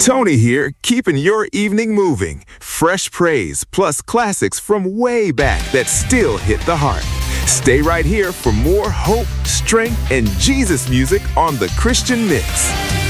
Tony here, keeping your evening moving. Fresh praise plus classics from way back that still hit the heart. Stay right here for more hope, strength, and Jesus music on The Christian Mix.